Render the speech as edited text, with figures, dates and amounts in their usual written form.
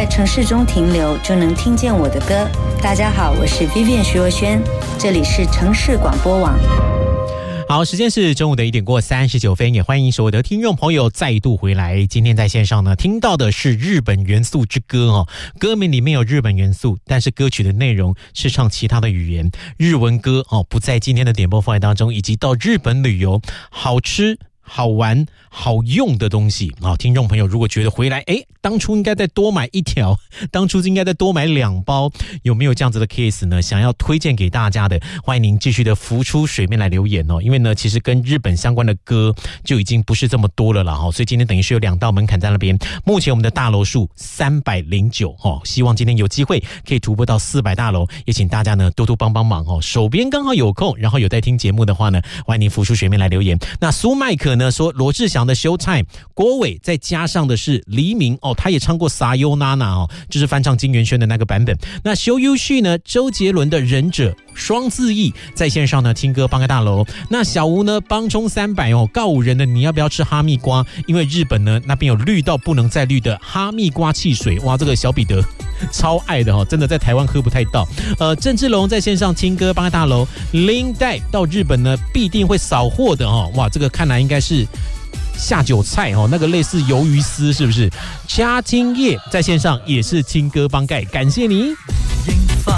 城市中停留，就能听见我的歌。大家好，我是 Vivian 徐若瑄，这里是城市广播网。 好，时间是中午的1点过39分，也欢迎所有的听众朋友再度回来。今天在线上呢，听到的是日本元素之歌哦，歌名里面有日本元素，但是歌曲的内容是唱其他的语言，日文歌哦，不在今天的点播范围当中，以及到日本旅游，好吃好玩好用的东西啊！听众朋友如果觉得回来当初应该再多买1条，当初应该再多买2包，有没有这样子的 case 呢？想要推荐给大家的，欢迎您继续的浮出水面来留言哦。因为呢，其实跟日本相关的歌就已经不是这么多了啦哈，所以今天等于是有2道门槛在那边。目前我们的大楼数309哦，希望今天有机会可以突破到400大楼，也请大家呢多多帮忙哦。手边刚好有空，然后有在听节目的话呢，欢迎您浮出水面来留言。那苏麦克呢说罗志祥的 Showtime， 郭伟再加上的是黎明哦，他也唱过撒优娜娜哦，就是翻唱金元萱的那个版本。那修优旭呢，周杰伦的忍者，双字义在线上呢听歌帮个大楼。那小吴呢帮冲300哦，告五人的你要不要吃哈密瓜？因为日本呢那边有绿到不能再绿的哈密瓜汽水，哇，这个小彼得超爱的哦，真的在台湾喝不太到。郑志龙在线上听歌帮个大楼，林黛到日本呢必定会扫货的哦，哇，这个看来应该是下酒菜哦，那个类似鱿鱼丝是不是？嘉听叶在线上也是听歌帮盖，感谢你。